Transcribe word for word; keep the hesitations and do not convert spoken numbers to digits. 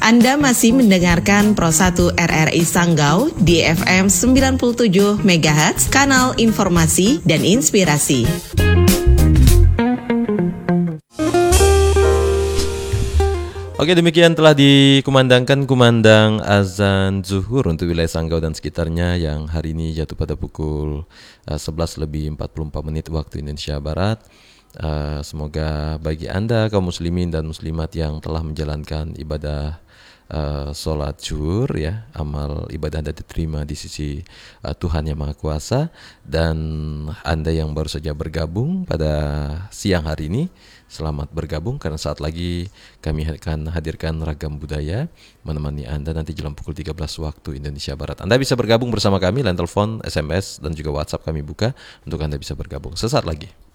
Anda masih mendengarkan Pro satu R R I Sanggau di F M sembilan puluh tujuh megahertz, kanal informasi dan inspirasi. Oke, demikian telah dikumandangkan kumandang azan zuhur untuk wilayah Sanggau dan sekitarnya yang hari ini jatuh pada pukul uh, sebelas lebih empat puluh empat menit waktu Indonesia Barat. Uh, semoga bagi Anda kaum muslimin dan muslimat yang telah menjalankan ibadah uh, sholat zuhur, ya, amal ibadah Anda diterima di sisi uh, Tuhan Yang Maha Kuasa. Dan Anda yang baru saja bergabung pada siang hari ini, selamat bergabung karena saat lagi kami akan hadirkan ragam budaya menemani Anda nanti jelang pukul tiga belas waktu Indonesia Barat. Anda bisa bergabung bersama kami, line telepon, S M S dan juga WhatsApp kami buka untuk Anda bisa bergabung sesaat lagi.